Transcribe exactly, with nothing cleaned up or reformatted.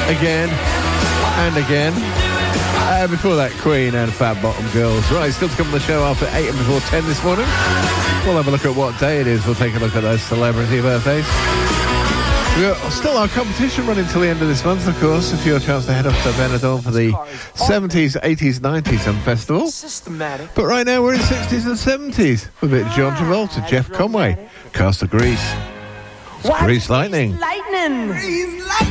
again and again. Uh, before that, Queen and Fat Bottom Girls. Right, still to come on the show after eight and before ten this morning. We'll have a look at what day it is. We'll take a look at those celebrity birthdays. We've got still our competition running till the end of this month, of course, if you're a chance to head off to Benidorm for the seventies, eighties, nineties and festival. Systematic. But right now we're in the sixties and seventies with a bit of John Travolta, Jeff Conway, Castle Grease. It's Grease Lightning. Lightning. Grease lightning.